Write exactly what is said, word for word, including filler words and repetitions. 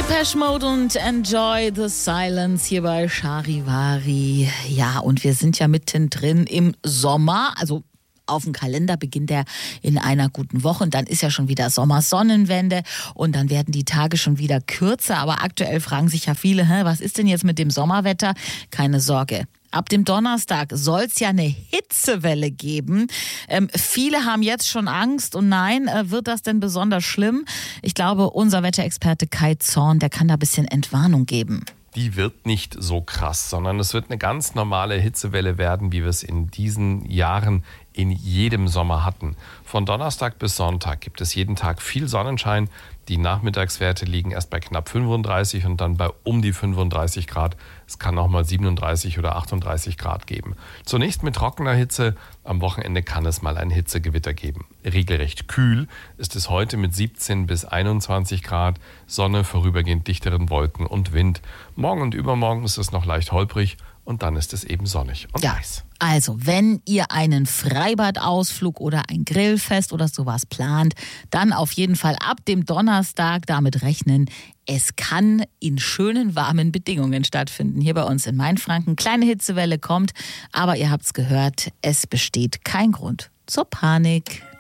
Depeche Mode und Enjoy the Silence hier bei Charivari. Ja, und wir sind ja mittendrin im Sommer, also auf dem Kalender beginnt er in einer guten Woche und dann ist ja schon wieder Sommersonnenwende und dann werden die Tage schon wieder kürzer. Aber aktuell fragen sich ja viele, hä, was ist denn jetzt mit dem Sommerwetter? Keine Sorge. Ab dem Donnerstag soll es ja eine Hitzewelle geben. Ähm, viele haben jetzt schon Angst und nein, äh, wird das denn besonders schlimm? Ich glaube, unser Wetterexperte Kai Zorn, der kann da ein bisschen Entwarnung geben. Die wird nicht so krass, sondern es wird eine ganz normale Hitzewelle werden, wie wir es in diesen Jahren in jedem Sommer hatten. Von Donnerstag bis Sonntag gibt es jeden Tag viel Sonnenschein. Die Nachmittagswerte liegen erst bei knapp fünfunddreißig und dann bei um die fünfunddreißig Grad. Es kann auch mal siebenunddreißig oder achtunddreißig Grad geben. Zunächst mit trockener Hitze. Am Wochenende kann es mal ein Hitzegewitter geben. Regelrecht kühl ist es heute mit siebzehn bis einundzwanzig Grad. Sonne, vorübergehend dichteren Wolken und Wind. Morgen und übermorgen ist es noch leicht holprig und dann ist es eben sonnig und ja. heiß. Also, wenn ihr einen Freibadausflug oder ein Grillfest oder sowas plant, dann auf jeden Fall ab dem Donnerstag damit rechnen, es kann in schönen, warmen Bedingungen stattfinden. Hier bei uns in Mainfranken. Kleine Hitzewelle kommt, aber ihr habt's gehört, es besteht kein Grund zur Panik.